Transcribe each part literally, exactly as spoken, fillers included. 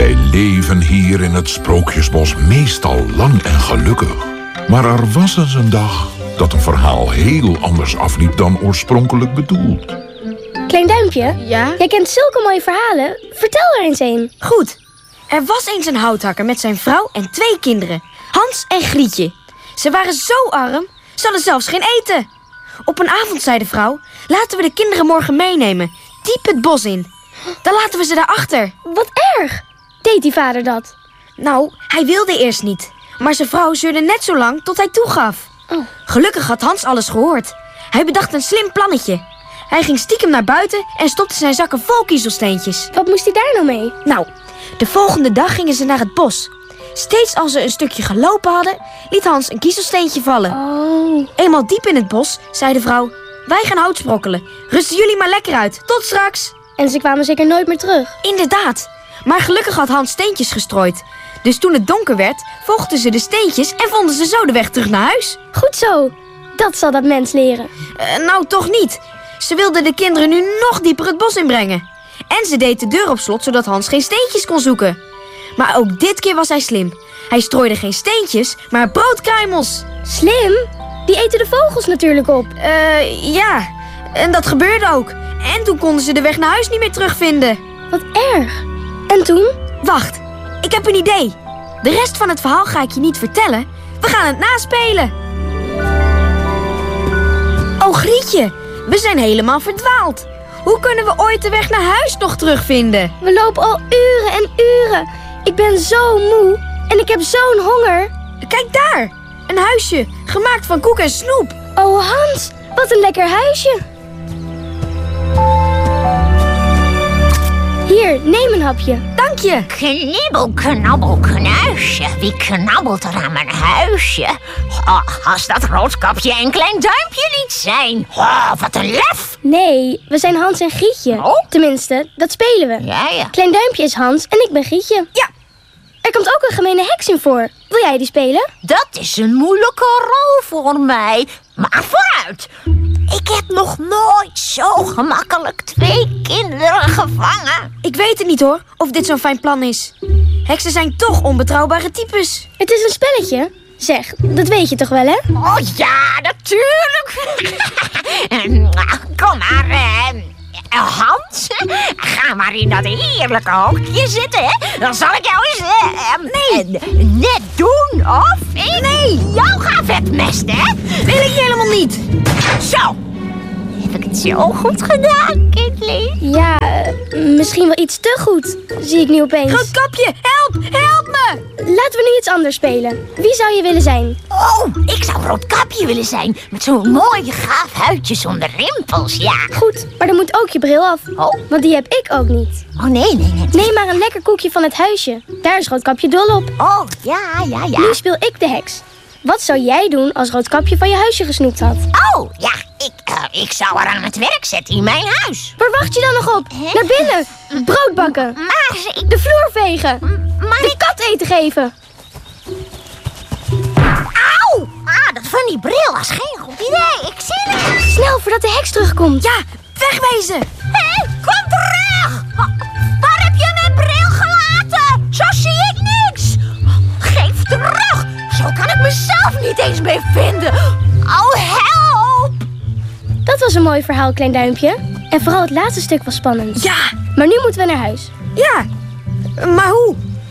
Zij leven hier in het Sprookjesbos meestal lang en gelukkig. Maar er was eens een dag dat een verhaal heel anders afliep dan oorspronkelijk bedoeld. Klein Duimpje, Ja? jij kent zulke mooie verhalen. Vertel er eens een. Goed. Er was eens een houthakker met zijn vrouw en twee kinderen. Hans en Grietje. Ze waren zo arm, ze hadden zelfs geen eten. Op een avond zei de vrouw, laten we de kinderen morgen meenemen. Diep het bos in. Dan laten we ze daarachter. Wat erg. Deed die vader dat? Nou, hij wilde eerst niet. Maar zijn vrouw zeurde net zo lang tot hij toegaf. Oh. Gelukkig had Hans alles gehoord. Hij bedacht een slim plannetje. Hij ging stiekem naar buiten en stopte zijn zakken vol kiezelsteentjes. Wat moest hij daar nou mee? Nou, de volgende dag gingen ze naar het bos. Steeds als ze een stukje gelopen hadden, liet Hans een kiezelsteentje vallen. Oh. Eenmaal diep in het bos, zei de vrouw, wij gaan hout sprokkelen. Rusten jullie maar lekker uit. Tot straks. En ze kwamen zeker nooit meer terug. Inderdaad. Maar gelukkig had Hans steentjes gestrooid. Dus toen het donker werd, volgden ze de steentjes en vonden ze zo de weg terug naar huis. Goed zo. Dat zal dat mens leren. Uh, nou, toch niet. Ze wilden de kinderen nu nog dieper het bos inbrengen. En ze deed de deur op slot, zodat Hans geen steentjes kon zoeken. Maar ook dit keer was hij slim. Hij strooide geen steentjes, maar broodkruimels. Slim? Die eten de vogels natuurlijk op. Eh, ja. En dat gebeurde ook. En toen konden ze de weg naar huis niet meer terugvinden. Wat erg. En toen? Wacht, ik heb een idee. De rest van het verhaal ga ik je niet vertellen. We gaan het naspelen. Oh, Grietje, we zijn helemaal verdwaald. Hoe kunnen we ooit de weg naar huis nog terugvinden? We lopen al uren en uren. Ik ben zo moe en ik heb zo'n honger. Kijk daar, een huisje, gemaakt van koek en snoep. Oh Hans, wat een lekker huisje. Hier, neem een hapje. Dank je. Knibbel, knabbel, knuisje. Wie knabbelt er aan mijn huisje? Oh, als dat Roodkapje en Klein Duimpje niet zijn. Oh, wat een lef. Nee, we zijn Hans en Grietje. Oh. Tenminste, dat spelen we. Ja, ja. Klein Duimpje is Hans en ik ben Grietje. Ja. Er komt ook een gemene heks in voor. Wil jij die spelen? Dat is een moeilijke rol voor mij. Maar vooruit. Ik heb nog nooit zo gemakkelijk twee kinderen gevangen. Ik weet het niet hoor, of dit zo'n fijn plan is. Heksen zijn toch onbetrouwbare types. Het is een spelletje. Zeg, dat weet je toch wel, hè? Oh ja, natuurlijk. Kom maar, eh, Hans. Ga maar in dat heerlijke hoekje zitten, hè. Dan zal ik jou eens eh, nee. eh, net doen of ik nee. jou ga vetmesten, hè. Wil ik helemaal niet. Zo. Heb ik het zo goed gedaan, kindlief? Ja, uh, misschien wel iets te goed, zie ik nu opeens. Roodkapje, help, help me. Laten we nu iets anders spelen. Wie zou je willen zijn? Oh, ik zou Roodkapje willen zijn. Met zo'n mooi gaaf huidje zonder rimpels, ja. Goed, maar dan moet ook je bril af. Oh. Want die heb ik ook niet. Oh, nee, nee, nee. Neem maar een lekker koekje van het huisje. Daar is Roodkapje dol op. Oh, ja, ja, ja. Nu speel ik de heks. Wat zou jij doen als Roodkapje van je huisje gesnoept had? Oh, ja, ik, uh, ik zou haar aan het werk zetten in mijn huis. Waar wacht je dan nog op? Hè? Naar binnen. Brood bakken. Maar ik... De vloer vegen. Maar De ik... kat eten geven. Auw! Ah, dat van die bril was geen goed idee. Ik zie het. Snel, voordat de heks terugkomt. Ja, wegwezen. Hé, hey, kom terug! Wa- Waar heb je mijn bril gelaten? Zo zie ik niks. Geef terug. Zo kan ik mezelf niet eens meer vinden. Oh, help! Dat was een mooi verhaal, Klein Duimpje. En vooral het laatste stuk was spannend. Ja, Maar nu moeten we naar huis. ja. Maar hoe?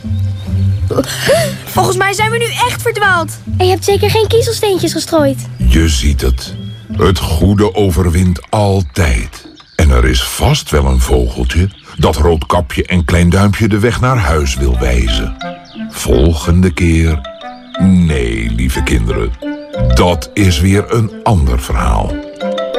Volgens mij zijn we nu echt verdwaald. En je hebt zeker geen kiezelsteentjes gestrooid. Je ziet het. Het goede overwint altijd. En er is vast wel een vogeltje dat Roodkapje en Klein Duimpje de weg naar huis wil wijzen. Volgende keer... Nee, lieve kinderen. Dat is weer een ander verhaal.